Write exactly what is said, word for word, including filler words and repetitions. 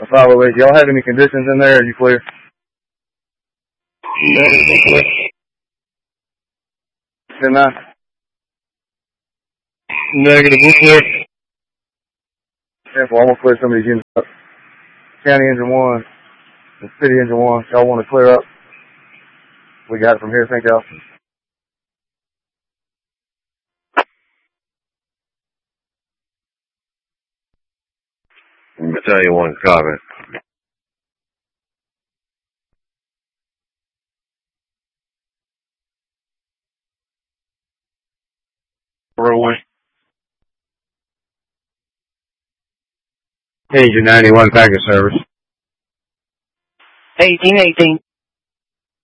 five oh eight. Y'all have any conditions in there? Are you clear? ten nine. Negative, we're clear. Careful, I'm going to clear some of these engines up. County engine one, and city engine one. Y'all want to clear up? We got it from here, thank y'all. Battalion one, copy. Runway. Engine ninety-one, packet service. eighteen eighteen.